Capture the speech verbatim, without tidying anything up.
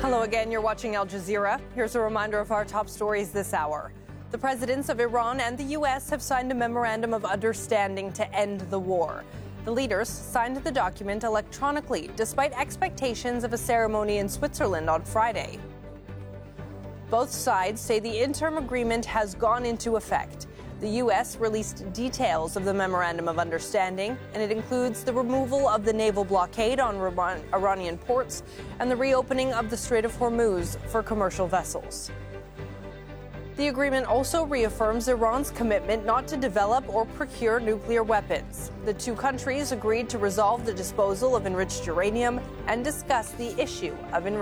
Hello again, you're watching Al Jazeera. Here's a reminder of our top stories this hour. The presidents of Iran and the U S have signed a memorandum of understanding to end the war. The leaders signed the document electronically, despite expectations of a ceremony in Switzerland on Friday. Both sides say the interim agreement has gone into effect. The U S released details of the Memorandum of Understanding, and it includes the removal of the naval blockade on Iranian ports and the reopening of the Strait of Hormuz for commercial vessels. The agreement also reaffirms Iran's commitment not to develop or procure nuclear weapons. The two countries agreed to resolve the disposal of enriched uranium and discuss the issue of enrichment.